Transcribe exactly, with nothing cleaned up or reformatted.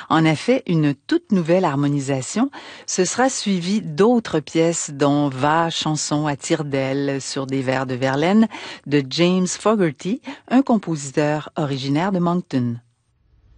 En effet, une toute nouvelle harmonisation, ce sera suivi d'autres pièces dont Va, chanson à tire-d'aile sur des vers de Verlaine de James Fogerty, un compositeur originaire de Moncton.